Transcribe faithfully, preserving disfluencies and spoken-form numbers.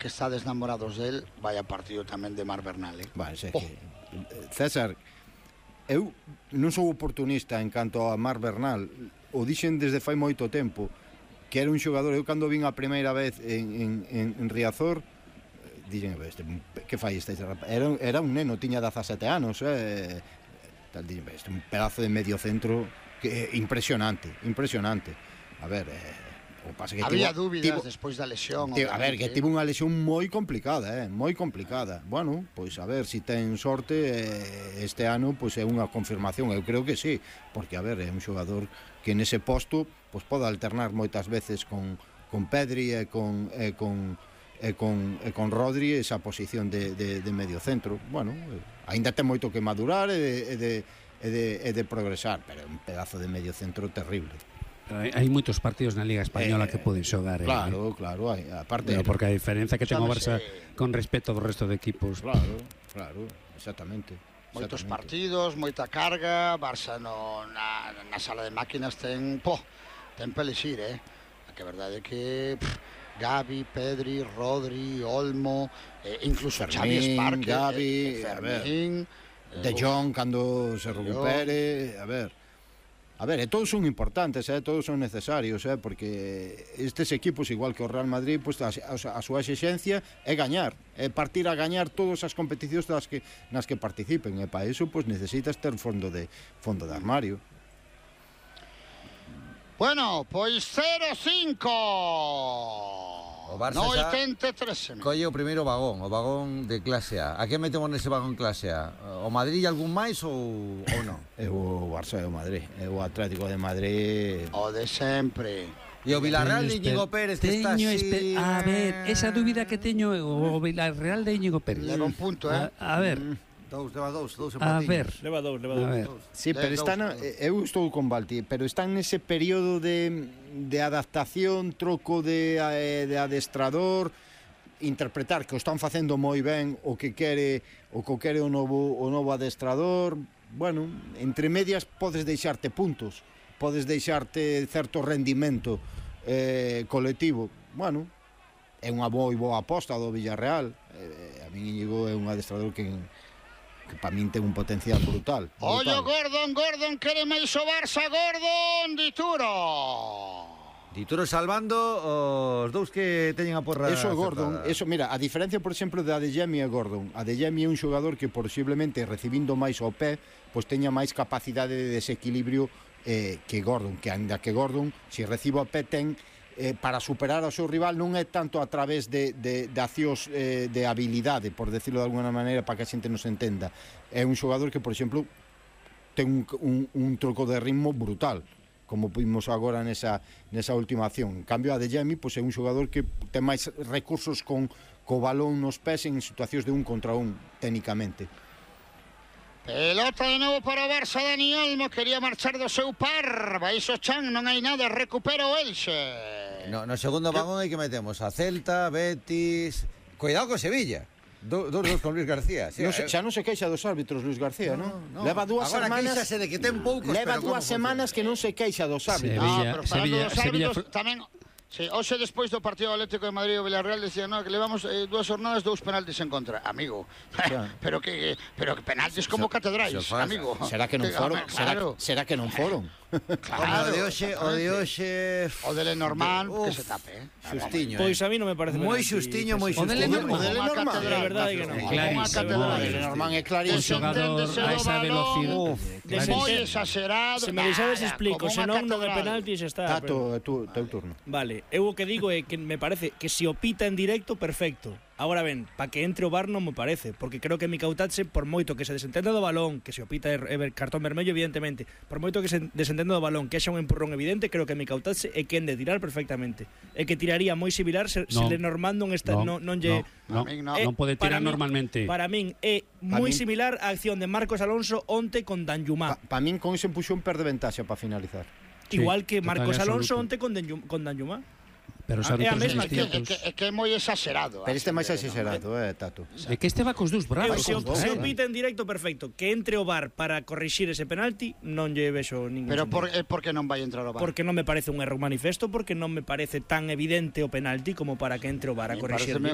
que estades namorados del, vaya partido tamén de Marc Bernal, eh? Vale, sei oh. que... César, eu non sou oportunista en canto a Marc Bernal, o dixen desde fai moito tempo, que era un xogador, eu cando vin a primeira vez en, en, en Riazor, dixen, este, que fai este rapaz? Era, era un neno, tiña dezasete anos, eh, tal, dixen, este, un pedazo de medio centro que, impresionante, impresionante. A ver, eh, o pasa que había tivo, dúbidas tivo, despois da lesión. tivo, a ver, que tivo unha lesión moi complicada, eh, moi complicada. Bueno, pois a ver, si ten sorte eh, este ano, pois é unha confirmación, eu creo que sí, porque a ver, é un xogador que nese posto pois pode alternar moitas veces con, con Pedri e con, e con e con, e con Rodri esa posición de, de, de medio centro. Bueno, eh, ainda ten moito que madurar e de, e de, e de, e de progresar, pero é un pedazo de medio centro terrible. Hai, hai moitos partidos na Liga Española eh, que poden xogar. Claro, eh. claro, hai, aparte... Pero porque a diferencia que ten o Barça eh, con respecto ao resto de equipos. Claro, claro, exactamente. Moitos exactamente. partidos, moita carga, Barça no, na, na sala de máquinas ten, po, ten pelexir, eh? Que a verdade é que... Pff, Gavi, Pedri, Rodri, Olmo, eh, incluso Fermín, Xavi Esparque, Gavi, eh, Fermín, a ver, De Jong cando se recupere, a ver... A ver, e todos son importantes, eh, todos son necesarios, eh, porque estes equipos, igual que o Real Madrid, pues, a, a, a súa exixencia é gañar, é partir a gañar todas as competicións das que, nas que participen, e para iso pues, necesitas ter fondo de, fondo de armario. Bueno, pois cero cinco. O Barça no xa oitenta e tres. colle o primeiro vagón, o vagón de clase A. A que metemos nese vagón clase A? O Madrid e algún máis ou, ou non? É o Barça e o Madrid, é o Atlético de Madrid. O de sempre. E o Villarreal de Íñigo Pérez está así... Espe... A ver, esa dúbida que teño é o Villarreal de Íñigo Pérez. Leva un punto, eh? A, a ver... Mm. Dous, leva dous, dous a ver, leva dous, leva dous. Sí, pero están, eu estou con Balti, pero están nese período de, de adaptación, troco de, de adestrador, interpretar que o están facendo moi ben o que quere o que quere o novo, o novo adestrador. Bueno, entre medias podes deixarte puntos, podes deixarte certo rendimento eh, colectivo. Bueno, é unha moi boa aposta do Villarreal. Eh, a mí Íñigo é un adestrador que que para min ten un potencial brutal, brutal. Ollo, Gordon, Gordon, quere máis o Barça, Gordon, Dituro. Dituro salvando os dous que teñen a porra. Eso é Gordon, eso, mira, a diferencia, por exemplo, de Adeyemi e Gordon. Adeyemi é un xogador que posiblemente recibindo máis ao pé, pois teña máis capacidade de desequilibrio eh, que Gordon, que ainda que Gordon, se recibo ao pé, ten Eh, para superar ao seu rival non é tanto a través de, de, de accións eh, de habilidade, por decirlo de alguna maneira, para que a xente nos entenda. É un xogador que, por exemplo, ten un, un, un troco de ritmo brutal, como vimos agora nesa, nesa última acción. En cambio, a Adeyemi pois, é un xogador que ten máis recursos con co balón nos pés en situacións de un contra un, técnicamente. Pelota de novo para o Barça. Dani Olmo quería marchar do seu par. Baixo Chan, non hai nada, recupera o Elxe. No, no segundo vagón hai que metemos a Celta, Betis... Cuidado con Sevilla. Do, dos dos con Luis García. Sí, no se, xa non se queixa dos árbitros Luis García, non? No, no. Leva dúas Agora semanas... queixase de que ten poucos, leva pero dúas semanas que non se queixa dos árbitros. Sevilla, Ah, pero falando Sevilla, dos árbitros, Sevilla... tamén... Sí, hoxe despois do partido Atlético de Madrid e o Villarreal decían, no, que levamos eh, dúas jornadas, dous penaltis en contra. Amigo, Xa. pero que pero que penaltis como catedrais, amigo. Será que non foron? Claro. Será, será que non foron? Claro. O de hoxe, o de hoxe... O de Lenormand, que Uf, se tape, eh. Xustiño, Pois eh. a mí non me parece moi penalti, xustiño, moi O de xustiño. Lenormand. O de Lenormand. De verdade que non. Clarísimo. O de Lenormand é Un clarísimo. xogador a esa velocidade. Moi exagerado. Se me deixades nada, explico, como se unha non non é catedral. penalti se está. Tato, é tu, teu turno. Vale, eu o que digo é que me parece que se o pita en directo, perfecto. Agora ben, para que entre o V A R non me parece, porque creo que Micautatse, por moito que se desentenda do balón, que se o pita é cartón vermello, evidentemente, por moito que se desentenda do balón, que haxa un empurrón evidente, creo que Micautatse é quen de tirar perfectamente. É que tiraría moi similar se, No. se Lenormand non está, No, non, non lle... no, A min non. Eh, non pode tirar para min- normalmente. Para min é Pa moi min- similar á acción de Marcos Alonso onte con Danjuma. Para pa min con ese empuxón perde ventaxa para finalizar. Igual Sí, que total Marcos e Alonso absoluto. onte con, Danjuma, con Danjuma. Pero os Ah, é a árbitros mesma son É que, é, distintos. que, é que é moi exagerado. Pero este é máis así, exagerado, eh, Tato. É que este va cos dous Eu, bravos. se, o, dos, se o eh. pita en directo, perfecto. Que entre o V A R para corrixir ese penalti, non lle vexo ningún Pero sentido. por, é porque non vai entrar o V A R. Porque non me parece un erro manifesto, porque non me parece tan evidente o penalti como para que entre o V A R a corrixir. Pareceme